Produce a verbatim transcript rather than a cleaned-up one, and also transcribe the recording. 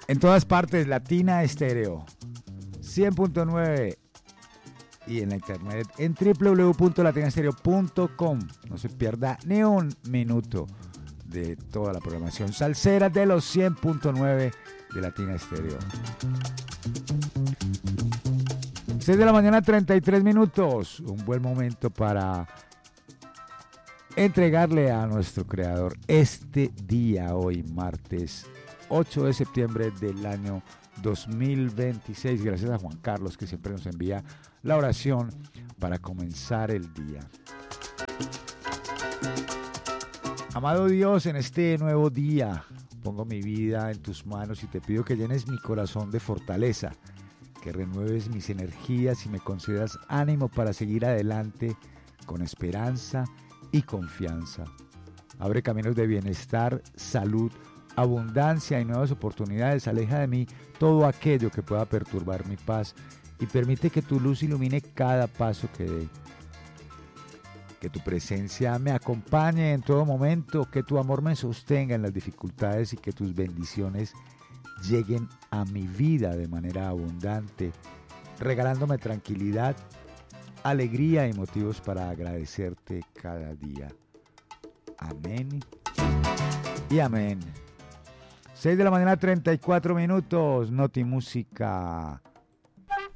En todas partes, Latina Estéreo, cien punto nueve, y en la internet en doble u doble u doble u punto latina estéreo punto com. No se pierda ni un minuto de toda la programación salsera de los cien punto nueve de Latina Estéreo. seis de la mañana, treinta y tres minutos. Un buen momento para entregarle a nuestro creador este día, hoy martes ocho de septiembre del año dos mil veintiséis. Gracias a Juan Carlos, que siempre nos envía la oración para comenzar el día. Amado Dios, en este nuevo día pongo mi vida en tus manos y te pido que llenes mi corazón de fortaleza, que renueves mis energías y me concedas ánimo para seguir adelante con esperanza y confianza. Abre caminos de bienestar, salud, abundancia y nuevas oportunidades. Aleja de mí todo aquello que pueda perturbar mi paz y permite que tu luz ilumine cada paso que dé. Que tu presencia me acompañe en todo momento, que tu amor me sostenga en las dificultades y que tus bendiciones lleguen a mi vida de manera abundante, regalándome tranquilidad, alegría y motivos para agradecerte cada día. Amén y amén. seis de la mañana, treinta y cuatro minutos. Noti Música